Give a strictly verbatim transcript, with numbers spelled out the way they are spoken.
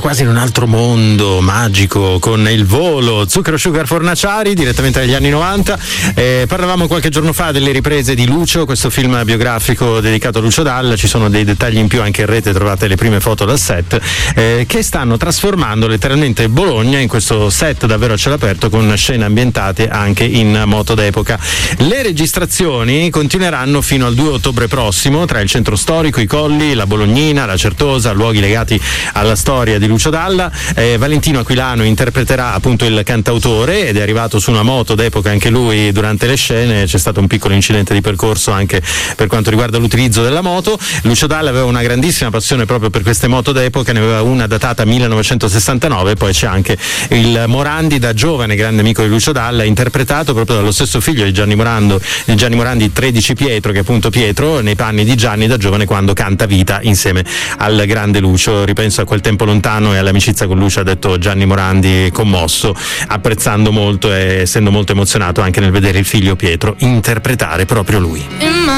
quasi in un altro mondo magico con il volo. Zucchero Sugar Fornaciari, direttamente dagli anni novanta. Eh, parlavamo qualche giorno fa delle riprese di Lucio, questo film biografico dedicato a Lucio Dalla. Ci sono dei dettagli in più anche in rete, trovate le prime foto dal set, eh, che stanno trasformando letteralmente Bologna in questo set davvero a cielo aperto, con scene ambientate anche in moto d'epoca. Le registrazioni continueranno fino al due ottobre prossimo tra il centro storico, i Colli, la Bolognina, la Certosa, luoghi legati alla storia di Lucio Dalla. eh, Valentino Aquilano interpreterà appunto il cantautore ed è arrivato su una moto d'epoca anche lui durante le scene. C'è stato un piccolo incidente di percorso anche per quanto riguarda l'utilizzo della moto. Lucio Dalla aveva una grandissima passione proprio per queste moto d'epoca, ne aveva una datata millenovecentosessantanove. Poi c'è anche il Morandi, da giovane grande amico di Lucio Dalla, interpretato proprio dallo stesso figlio di Gianni Morando, di Gianni Morandi, tredici Pietro, che è appunto Pietro nei panni di Gianni da giovane, quando canta Vita insieme al grande Lucio. Ripenso a quel tempo lontano e all'amicizia con Lucio, ha detto Gianni Morandi, commosso, apprezzando molto e essendo molto emozionato anche nel vedere il figlio Pietro interpretare proprio lui.